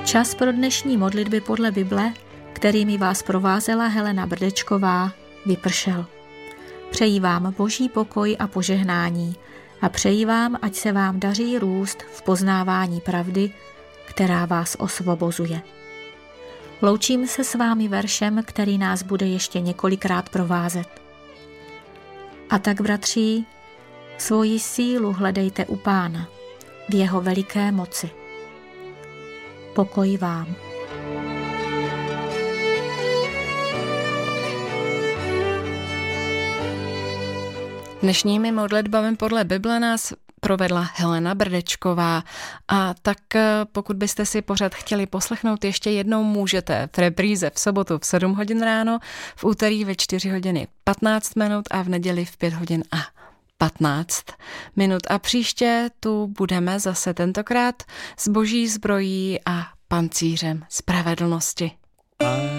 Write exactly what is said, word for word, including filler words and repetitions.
Čas pro dnešní modlitby podle Bible, kterými vás provázela Helena Brdečková, vypršel. Přeji vám Boží pokoj a požehnání a přeji vám, ať se vám daří růst v poznávání pravdy, která vás osvobozuje. Loučím se s vámi veršem, který nás bude ještě několikrát provázet. A tak, bratří, svoji sílu hledejte u Pána, v jeho veliké moci. Pokoj vám. Dnešními modlitbami podle Bible nás provedla Helena Brdečková a tak pokud byste si pořad chtěli poslechnout ještě jednou, můžete v repríze v sobotu v sedm hodin ráno, v úterý ve čtyři hodiny patnáct minut a v neděli v pět hodin a patnáct minut. A příště tu budeme zase tentokrát s Boží zbrojí a pancířem spravedlnosti.